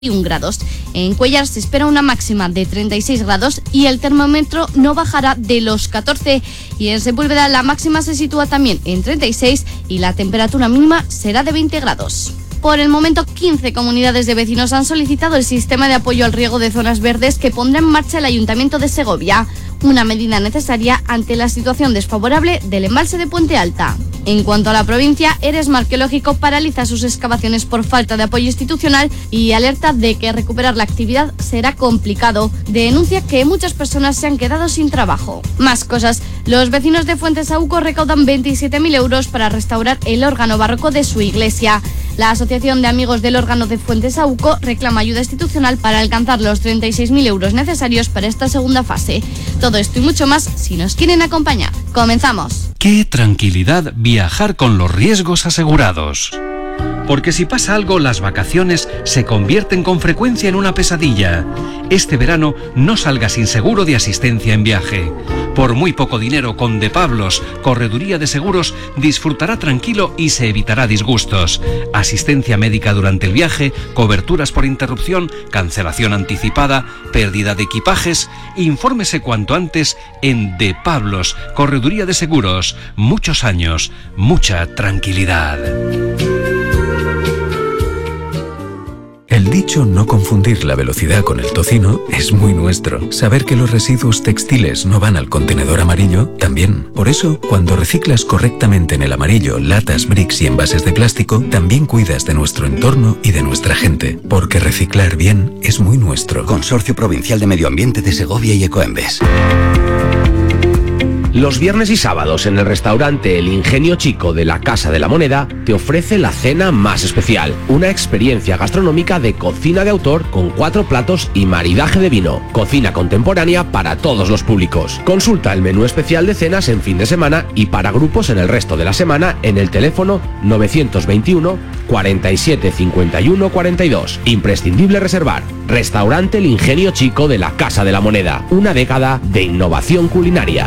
grados. En Cuéllar se espera una máxima de 36 grados y el termómetro no bajará de los 14. Y en Sepúlveda la máxima se sitúa también en 36 y la temperatura mínima será de 20 grados. Por el momento, 15 comunidades de vecinos han solicitado el sistema de apoyo al riego de zonas verdes que pondrá en marcha el Ayuntamiento de Segovia, una medida necesaria ante la situación desfavorable del embalse de Puente Alta. En cuanto a la provincia, Eresma Arqueológico paraliza sus excavaciones por falta de apoyo institucional y alerta de que recuperar la actividad será complicado. Denuncia que muchas personas se han quedado sin trabajo. Más cosas. Los vecinos de Fuentesauco recaudan 27.000 euros para restaurar el órgano barroco de su iglesia. La Asociación de Amigos del Órgano de Fuentesauco reclama ayuda institucional para alcanzar los 36.000 euros necesarios para esta segunda fase. Todo esto y mucho más si nos quieren acompañar. ¡Comenzamos! ¡Qué tranquilidad viajar con los riesgos asegurados! Porque si pasa algo, las vacaciones se convierten con frecuencia en una pesadilla. Este verano no salga sin seguro de asistencia en viaje. Por muy poco dinero, con De Pablos, Correduría de Seguros, disfrutará tranquilo y se evitará disgustos. Asistencia médica durante el viaje, coberturas por interrupción, cancelación anticipada, pérdida de equipajes. Infórmese cuanto antes en De Pablos, Correduría de Seguros. Muchos años, mucha tranquilidad. El dicho no confundir la velocidad con el tocino es muy nuestro. Saber que los residuos textiles no van al contenedor amarillo, también. Por eso, cuando reciclas correctamente en el amarillo latas, bricks y envases de plástico, también cuidas de nuestro entorno y de nuestra gente. Porque reciclar bien es muy nuestro. Consorcio Provincial de Medio Ambiente de Segovia y Ecoembes. Los viernes y sábados en el restaurante El Ingenio Chico de la Casa de la Moneda te ofrece la cena más especial, una experiencia gastronómica de cocina de autor con 4 platos y maridaje de vino, cocina contemporánea para todos los públicos. Consulta el menú especial de cenas en fin de semana y para grupos en el resto de la semana en el teléfono 921 47 51 42. Imprescindible reservar. Restaurante El Ingenio Chico de la Casa de la Moneda, una década de innovación culinaria.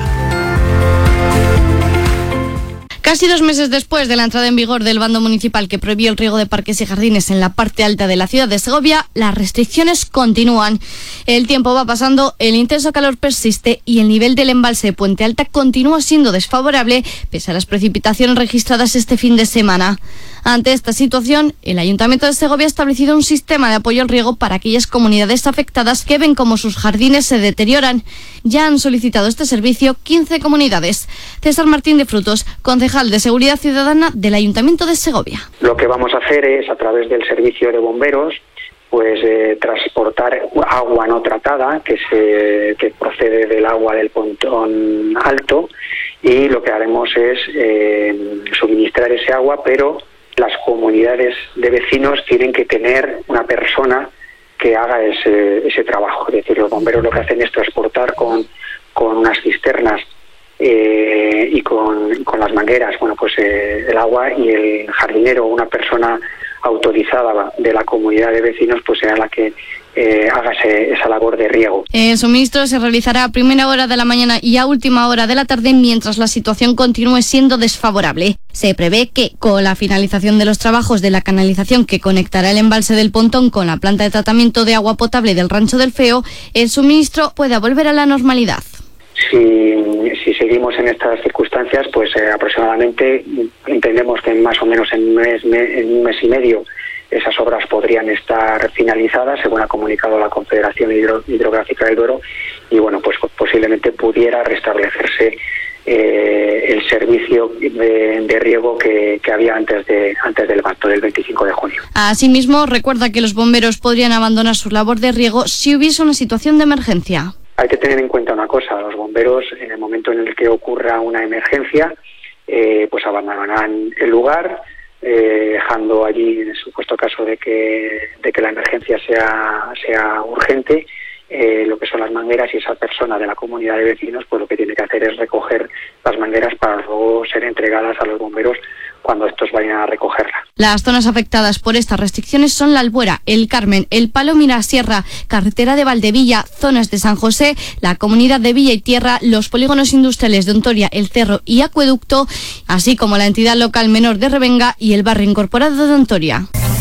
Casi 2 meses después de la entrada en vigor del bando municipal que prohibió el riego de parques y jardines en la parte alta de la ciudad de Segovia, las restricciones continúan. El tiempo va pasando, el intenso calor persiste y el nivel del embalse de Puente Alta continúa siendo desfavorable pese a las precipitaciones registradas este fin de semana. Ante esta situación, el Ayuntamiento de Segovia ha establecido un sistema de apoyo al riego para aquellas comunidades afectadas que ven cómo sus jardines se deterioran. Ya han solicitado este servicio 15 comunidades. César Martín de Frutos, concejal de Seguridad Ciudadana del Ayuntamiento de Segovia. Lo que vamos a hacer es, a través del servicio de bomberos, transportar agua no tratada que procede del agua del Pontón Alto, y lo que haremos es suministrar ese agua, pero las comunidades de vecinos tienen que tener una persona que haga ese trabajo. Es decir, los bomberos lo que hacen es transportar con unas cisternas y con las mangueras, el agua, y el jardinero, una persona autorizada de la comunidad de vecinos, pues será la que haga esa labor de riego. El suministro se realizará a primera hora de la mañana y a última hora de la tarde mientras la situación continúe siendo desfavorable. Se prevé que, con la finalización de los trabajos de la canalización que conectará el embalse del Pontón con la planta de tratamiento de agua potable del Rancho del Feo, el suministro pueda volver a la normalidad. Si seguimos en estas circunstancias, pues aproximadamente entendemos que más o menos en un mes y medio esas obras podrían estar finalizadas, según ha comunicado la Confederación Hidrográfica del Duero, y pues posiblemente pudiera restablecerse el servicio de riego que había antes del bando del 25 de junio. Asimismo, recuerda que los bomberos podrían abandonar su labor de riego si hubiese una situación de emergencia. Hay que tener en cuenta una cosa: los bomberos, en el momento en el que ocurra una emergencia, pues abandonarán el lugar, dejando allí, en el supuesto caso de que la emergencia sea urgente, lo que son las mangueras, y esa persona de la comunidad de vecinos pues lo que tiene que hacer es recoger las mangueras para luego ser entregadas a los bomberos cuando estos vayan a recogerla. Las zonas afectadas por estas restricciones son La Albuera, El Carmen, El Palo Mirasierra, carretera de Valdevilla, zonas de San José, la comunidad de Villa y Tierra, los polígonos industriales de Ontoria, El Cerro y Acueducto, así como la entidad local menor de Revenga y el barrio incorporado de Ontoria.